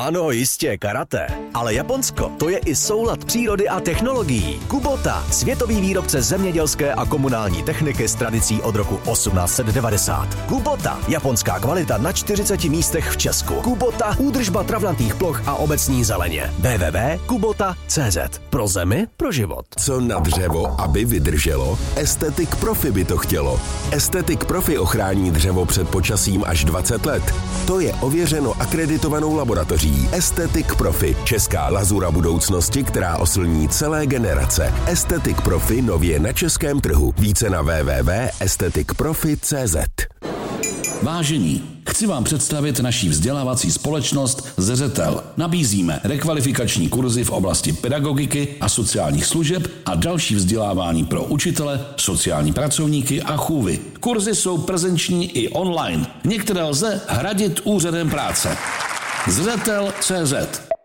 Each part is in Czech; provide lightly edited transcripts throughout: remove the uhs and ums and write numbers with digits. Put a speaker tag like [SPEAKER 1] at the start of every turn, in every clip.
[SPEAKER 1] Ano, jistě, karate. Ale Japonsko, to je i soulad přírody a technologií. Kubota, světový výrobce zemědělské a komunální techniky s tradicí od roku 1890. Kubota, japonská kvalita na 40 místech v Česku. Kubota, údržba travnatých ploch a obecní zeleně. www.kubota.cz. Pro zemi, pro život.
[SPEAKER 2] Co na dřevo, aby vydrželo? Aesthetic Profi by to chtělo. Aesthetic Profi ochrání dřevo před počasím až 20 let. To je ověřeno akreditovanou laboratoří. Aesthetic Profi, česká lazura budoucnosti, která oslní celé generace. Aesthetic Profi nově na českém trhu. Více na www.aestheticprofi.cz.
[SPEAKER 3] Vážení, chci vám představit naší vzdělávací společnost Zřetel. Nabízíme rekvalifikační kurzy v oblasti pedagogiky a sociálních služeb a další vzdělávání pro učitele, sociální pracovníky a chůvy. Kurzy jsou prezenční i online. Některé lze hradit úřadem práce. Zřetel.cz.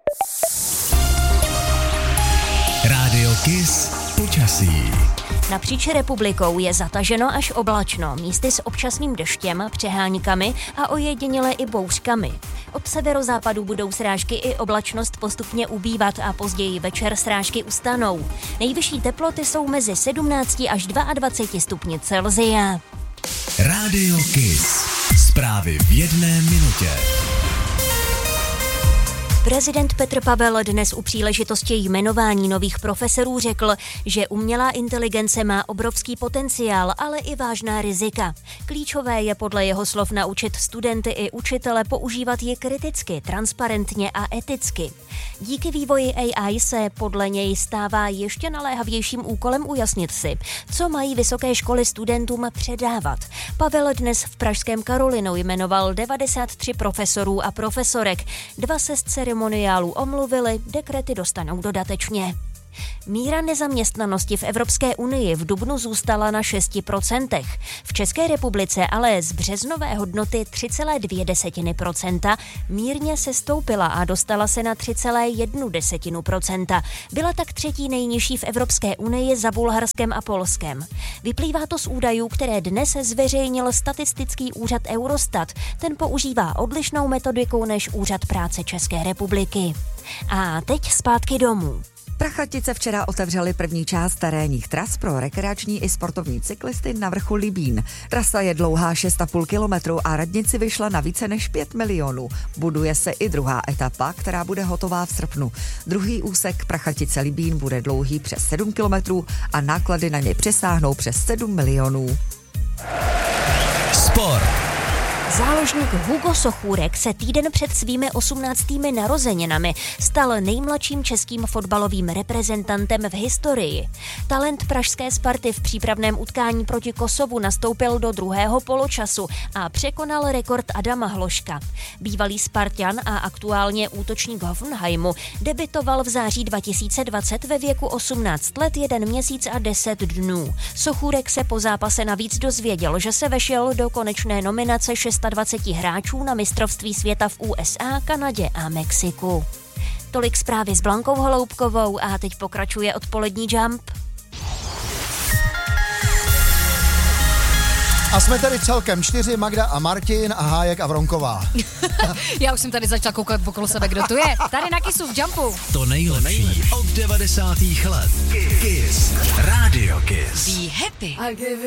[SPEAKER 4] Rádio Kiss počasí.
[SPEAKER 5] Napříč republikou je zataženo až oblačno, místy s občasným deštěm, přeháňkami a ojediněle i bouřkami. Od severozápadu budou srážky i oblačnost postupně ubývat a později večer srážky ustanou. Nejvyšší teploty jsou mezi 17 až 22 stupni Celsia.
[SPEAKER 4] Rádio Kiss. Zprávy v 1 minutě.
[SPEAKER 5] Prezident Petr Pavel dnes u příležitosti jmenování nových profesorů řekl, že umělá inteligence má obrovský potenciál, ale i vážná rizika. Klíčové je podle jeho slov naučit studenty i učitele používat ji kriticky, transparentně a eticky. Díky vývoji AI se podle něj stává ještě naléhavějším úkolem ujasnit si, co mají vysoké školy studentům předávat. Pavel dnes v pražském Karolinu jmenoval 93 profesorů a profesorek. 2 se z ceremoniálu omluvili, dekrety dostanou dodatečně. Míra nezaměstnanosti v Evropské unii v dubnu zůstala na 6%. V České republice ale z březnové hodnoty 3,2% mírně se stoupila a dostala se na 3,1%. Byla tak třetí nejnižší v Evropské unii za Bulharskem a Polskem. Vyplývá to z údajů, které dnes zveřejnil statistický úřad Eurostat. Ten používá odlišnou metodiku než Úřad práce České republiky. A teď zpátky domů.
[SPEAKER 6] Prachatice včera otevřely první část terénních tras pro rekreační i sportovní cyklisty na vrchu Libín. Trasa je dlouhá 6,5 kilometru a radnici vyšla na více než 5 milionů. Buduje se i druhá etapa, která bude hotová v srpnu. Druhý úsek Prachatice Libín bude dlouhý přes 7 kilometrů a náklady na něj přesáhnou přes 7 milionů.
[SPEAKER 4] Sport.
[SPEAKER 5] Záložník Hugo Sochůrek se týden před svými 18. narozeninami stal nejmladším českým fotbalovým reprezentantem v historii. Talent pražské Sparty v přípravném utkání proti Kosovu nastoupil do druhého poločasu a překonal rekord Adama Hloška. Bývalý Spartan a aktuálně útočník Hoffenheimu debutoval v září 2020 ve věku 18 let, 1 měsíc a 10 dnů. Sochůrek se po zápase navíc dozvěděl, že se vešel do konečné nominace 26 hráčů na mistrovství světa v USA, Kanadě a Mexiku. Tolik zprávy s Blankou Holoubkovou a teď pokračuje odpolední Jump.
[SPEAKER 7] A jsme tady celkem 4, Magda a Martin a Hájek a Vronková.
[SPEAKER 8] Já už jsem tady začala koukat okolo sebe, kdo tu je. Tady na Kissu v Jumpu.
[SPEAKER 4] To nejlepší od 90. let. Kiss. Rádio Kiss.
[SPEAKER 8] Be happy.